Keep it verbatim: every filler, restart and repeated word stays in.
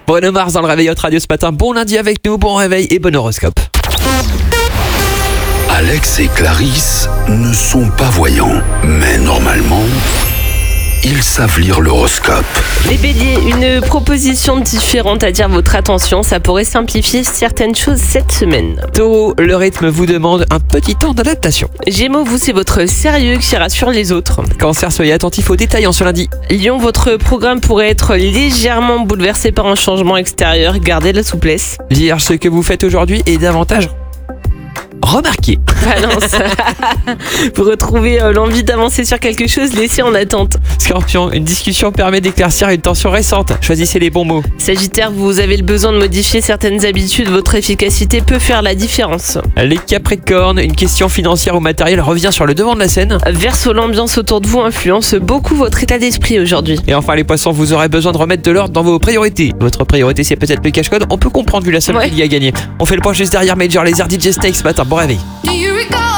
Bruno Mars dans le réveil Hot Radio ce matin. Bon lundi avec nous, bon réveil et bon horoscope. Alex et Clarisse ne sont pas voyants, mais normalement, ils savent lire l'horoscope. Les béliers, une proposition différente attire votre attention, ça pourrait simplifier certaines choses cette semaine. Taureau, le rythme vous demande un petit temps d'adaptation. Gémeaux, vous, c'est votre sérieux qui rassure les autres. Cancer, soyez attentif aux détails en ce lundi. Lion, votre programme pourrait être légèrement bouleversé par un changement extérieur, gardez la souplesse. Vierge, ce que vous faites aujourd'hui est davantage remarqué. Balance, vous retrouvez euh, l'envie d'avancer sur quelque chose laissé en attente. Scorpion, une discussion permet d'éclaircir une tension récente. Choisissez les bons mots. Sagittaire, vous avez le besoin de modifier certaines habitudes, votre efficacité peut faire la différence. Les Capricornes, une question financière ou matérielle revient sur le devant de la scène. Verseau, l'ambiance autour de vous influence beaucoup votre état d'esprit aujourd'hui. Et enfin les Poissons, vous aurez besoin de remettre de l'ordre dans vos priorités. Votre priorité c'est peut-être le cache-code, on peut comprendre vu la somme Ouais. qu'il y a gagné. On fait le point juste derrière Major Lazer D J Snake ce matin, bon réveil. Do you